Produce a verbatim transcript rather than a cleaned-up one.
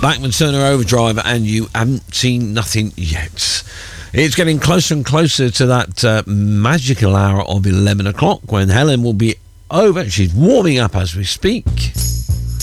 Bachman Turner Overdrive, and you haven't seen nothing yet. It's getting closer and closer to that uh, magical hour of eleven o'clock when Helen will be over. She's warming up as we speak.